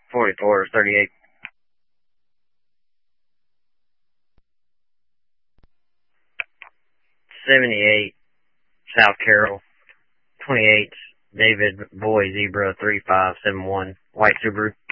44 38. '78 South Carroll. 28 David Boy Zebra 3571 White Subaru.